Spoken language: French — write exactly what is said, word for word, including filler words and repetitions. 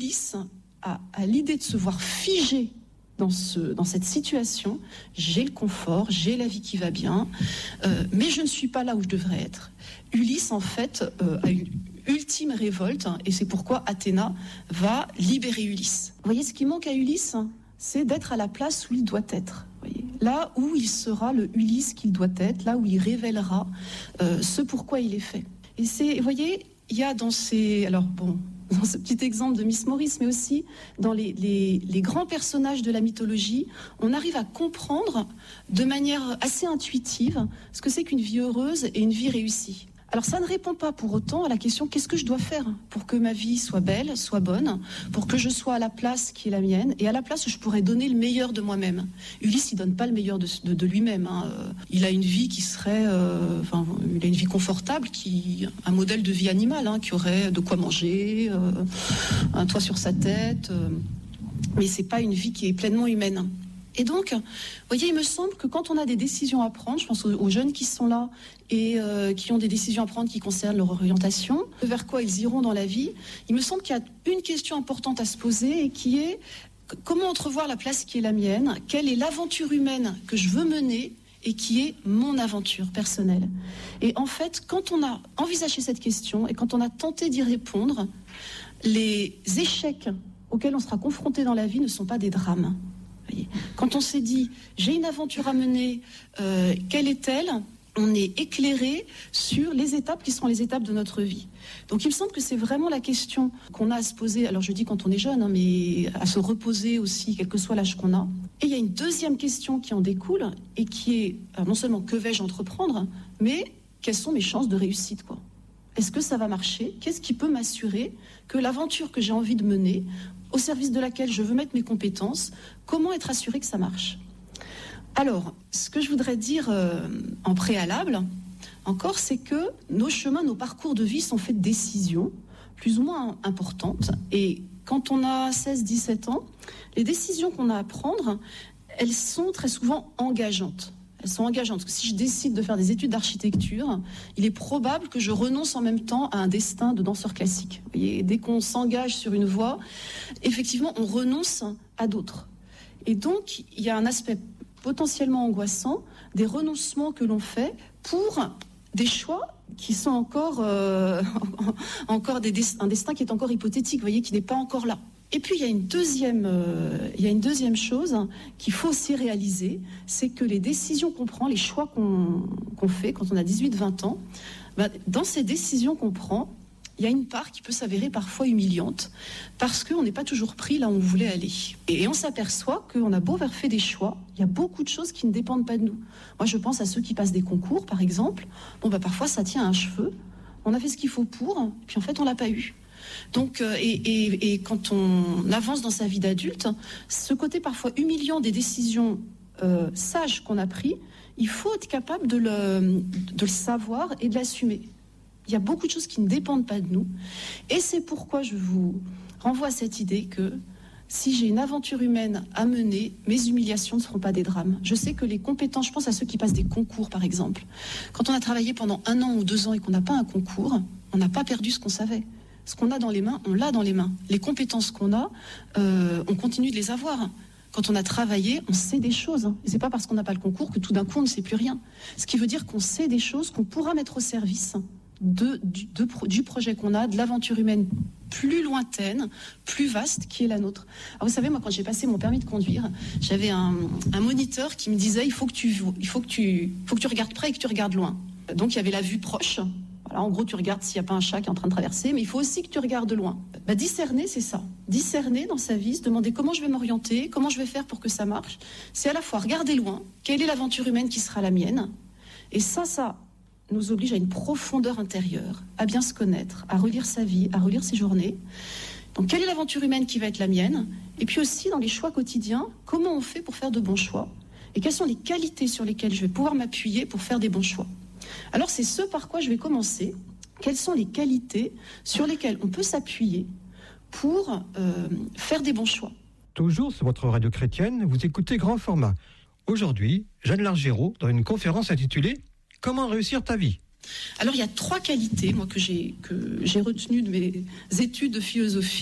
Ulysse a, a l'idée de se voir figé dans, ce, dans cette situation. J'ai le confort, j'ai la vie qui va bien, euh, mais je ne suis pas là où je devrais être. Ulysse, en fait, euh, a une ultime révolte, et c'est pourquoi Athéna va libérer Ulysse. Vous voyez, ce qui manque à Ulysse, c'est d'être à la place où il doit être. Vous voyez, là où il sera le Ulysse qu'il doit être, là où il révélera euh, ce pourquoi il est fait. Et c'est, vous voyez, il y a dans ces... Alors bon, dans ce petit exemple de Miss Maurice, mais aussi dans les, les, les grands personnages de la mythologie, on arrive à comprendre de manière assez intuitive ce que c'est qu'une vie heureuse et une vie réussie. Alors ça ne répond pas pour autant à la question qu'est-ce que je dois faire pour que ma vie soit belle, soit bonne, pour que je sois à la place qui est la mienne et à la place où je pourrais donner le meilleur de moi-même. Ulysse, il donne pas le meilleur de, de, de lui-même. Hein. Il a une vie qui serait, euh, enfin, il a une vie confortable, qui, un modèle de vie animale, hein, qui aurait de quoi manger, euh, un toit sur sa tête, euh, mais c'est pas une vie qui est pleinement humaine. Et donc, vous voyez, il me semble que quand on a des décisions à prendre, je pense aux, aux jeunes qui sont là et euh, qui ont des décisions à prendre qui concernent leur orientation, vers quoi ils iront dans la vie, il me semble qu'il y a une question importante à se poser et qui est comment entrevoir la place qui est la mienne, quelle est l'aventure humaine que je veux mener et qui est mon aventure personnelle. Et en fait, quand on a envisagé cette question et quand on a tenté d'y répondre, les échecs auxquels on sera confronté dans la vie ne sont pas des drames. Quand on s'est dit, j'ai une aventure à mener, euh, quelle est-elle ? On est éclairé sur les étapes qui seront les étapes de notre vie. Donc il me semble que c'est vraiment la question qu'on a à se poser, alors je dis quand on est jeune, hein, mais à se reposer aussi, quel que soit l'âge qu'on a. Et il y a une deuxième question qui en découle, et qui est, alors non seulement que vais-je entreprendre, mais quelles sont mes chances de réussite, quoi ? Est-ce que ça va marcher ? Qu'est-ce qui peut m'assurer que l'aventure que j'ai envie de mener, au service de laquelle je veux mettre mes compétences, comment être assuré que ça marche ? Alors, ce que je voudrais dire euh, en préalable, encore, c'est que nos chemins, nos parcours de vie sont faits de décisions plus ou moins importantes. Et quand on a seize dix-sept ans, les décisions qu'on a à prendre, elles sont très souvent engageantes. Elles sont engageantes, parce que si je décide de faire des études d'architecture, il est probable que je renonce en même temps à un destin de danseur classique. Vous voyez, dès qu'on s'engage sur une voie, effectivement, on renonce à d'autres. Et donc, il y a un aspect potentiellement angoissant des renoncements que l'on fait pour des choix qui sont encore, euh, encore des dest- un destin qui est encore hypothétique, vous voyez, qui n'est pas encore là. Et puis, il y a une deuxième, euh, il y a une deuxième chose qu'il faut aussi réaliser, c'est que les décisions qu'on prend, les choix qu'on, qu'on fait quand on a dix-huit vingt ans, ben, dans ces décisions qu'on prend, il y a une part qui peut s'avérer parfois humiliante, parce qu'on n'est pas toujours pris là où on voulait aller. Et on s'aperçoit qu'on a beau avoir fait des choix, il y a beaucoup de choses qui ne dépendent pas de nous. Moi, je pense à ceux qui passent des concours, par exemple. Bon, ben, parfois, ça tient à un cheveu. On a fait ce qu'il faut pour, et puis en fait, on l'a pas eu. Donc, euh, et, et, et quand on avance dans sa vie d'adulte, ce côté parfois humiliant des décisions euh, sages qu'on a prises, il faut être capable de le, de le savoir et de l'assumer. Il y a beaucoup de choses qui ne dépendent pas de nous. Et c'est pourquoi je vous renvoie à cette idée que si j'ai une aventure humaine à mener, mes humiliations ne seront pas des drames. Je sais que les compétences, je pense à ceux qui passent des concours par exemple. Quand on a travaillé pendant un an ou deux ans et qu'on n'a pas un concours, on n'a pas perdu ce qu'on savait. Ce qu'on a dans les mains, on l'a dans les mains. Les compétences qu'on a, euh, on continue de les avoir. Quand on a travaillé, on sait des choses. Et c'est pas parce qu'on n'a pas le concours que tout d'un coup on ne sait plus rien. Ce qui veut dire qu'on sait des choses qu'on pourra mettre au service de, du, de, du projet qu'on a, de l'aventure humaine plus lointaine, plus vaste, qui est la nôtre. Alors vous savez, moi, quand j'ai passé mon permis de conduire, j'avais un, un moniteur qui me disait, il faut que tu, il faut que tu, faut que tu regardes près et que tu regardes loin. Donc il y avait la vue proche. Voilà, en gros, tu regardes s'il n'y a pas un chat qui est en train de traverser, mais il faut aussi que tu regardes loin. Bah, discerner, c'est ça. Discerner dans sa vie, se demander comment je vais m'orienter, comment je vais faire pour que ça marche. C'est à la fois regarder loin, quelle est l'aventure humaine qui sera la mienne. Et ça, ça nous oblige à une profondeur intérieure, à bien se connaître, à relire sa vie, à relire ses journées. Donc, quelle est l'aventure humaine qui va être la mienne ? Et puis aussi, dans les choix quotidiens, comment on fait pour faire de bons choix ? Et quelles sont les qualités sur lesquelles je vais pouvoir m'appuyer pour faire des bons choix ? Alors, c'est ce par quoi je vais commencer. Quelles sont les qualités sur lesquelles on peut s'appuyer pour euh, faire des bons choix ? Toujours sur votre radio chrétienne, vous écoutez Grand Format. Aujourd'hui, Jeanne Largérault, dans une conférence intitulée « Comment réussir ta vie ?» Alors, il y a trois qualités, moi, que j'ai, que j'ai retenues de mes études de philosophie.